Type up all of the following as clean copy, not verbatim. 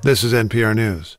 This is NPR News.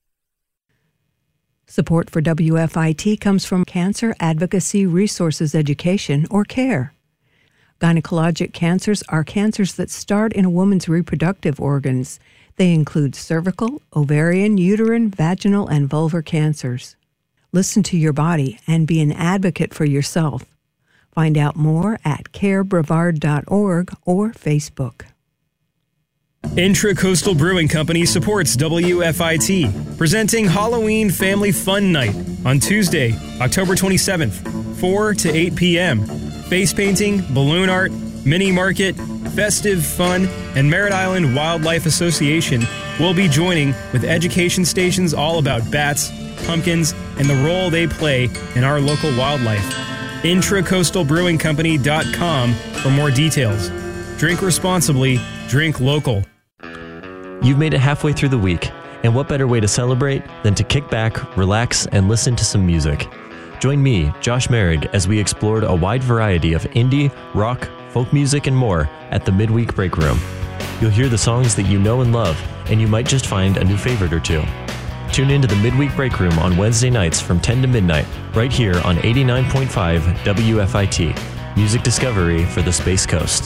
Support for WFIT comes from Cancer Advocacy Resources Education, or CARE. Gynecologic cancers are cancers that start in a woman's reproductive organs. They include cervical, ovarian, uterine, vaginal, and vulvar cancers. Listen to your body and be an advocate for yourself. Find out more at carebrevard.org or Facebook. Intracoastal Brewing Company supports WFIT, presenting Halloween Family Fun Night on Tuesday, October 27th, 4 to 8 p.m. Face painting, balloon art, mini market, festive fun, and Merritt Island Wildlife Association will be joining with education stations all about bats, pumpkins, and the role they play in our local wildlife. IntracoastalBrewingCompany.com for more details. Drink responsibly, drink local. You've made it halfway through the week, and what better way to celebrate than to kick back, relax, and listen to some music. Join me, Josh Merrig, as we explored a wide variety of indie, rock, folk music, and more at the Midweek Break Room. You'll hear the songs that you know and love, and you might just find a new favorite or two. Tune in to the Midweek Break Room on Wednesday nights from 10 to midnight, right here on 89.5 WFIT. Music discovery for the Space Coast.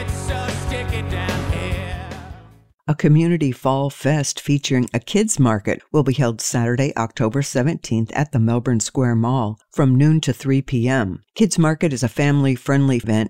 A community fall fest featuring a kids market will be held Saturday, October 17th at the Melbourne Square Mall from noon to 3 p.m. Kids Market is a family-friendly event